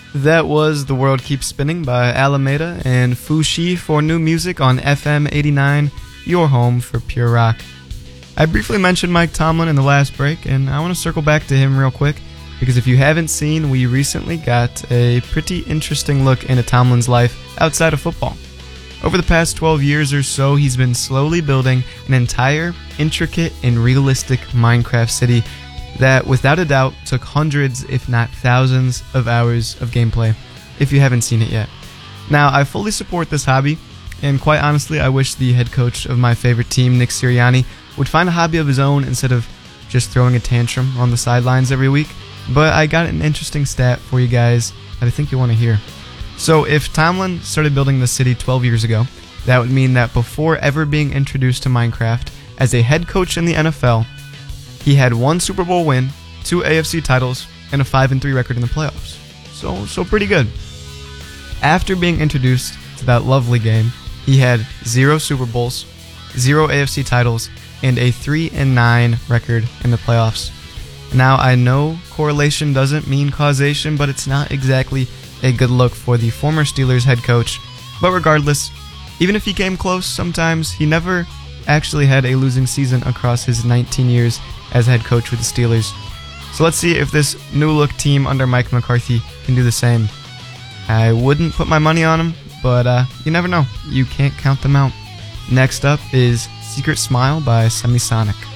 That was The World Keeps Spinning by Alameda and Fushi for new music on FM 89, your home for pure rock. I briefly mentioned Mike Tomlin in the last break, and I want to circle back to him real quick, because if you haven't seen, we recently got a pretty interesting look into Tomlin's life outside of football. Over the past 12 years or so, he's been slowly building an entire, intricate, and realistic Minecraft city that, without a doubt, took hundreds, if not thousands, of hours of gameplay, if you haven't seen it yet. Now, I fully support this hobby, and quite honestly, I wish the head coach of my favorite team, Nick Sirianni, would find a hobby of his own instead of just throwing a tantrum on the sidelines every week, but I got an interesting stat for you guys that I think you want to hear. So, if Tomlin started building this city 12 years ago, that would mean that before ever being introduced to Minecraft, as a head coach in the NFL, he had 1 Super Bowl win, 2 AFC titles, and a 5-3 record in the playoffs. So pretty good. After being introduced to that lovely game, he had 0 Super Bowls, 0 AFC titles, and a 3-9 record in the playoffs. Now, I know correlation doesn't mean causation, but it's not exactly a good look for the former Steelers head coach. But regardless, even if he came close sometimes, he never actually had a losing season across his 19 years as head coach with the Steelers. So let's see if this new look team under Mike McCarthy can do the same. I wouldn't put my money on him, but you never know. You can't count them out. Next up is Secret Smile by Semisonic.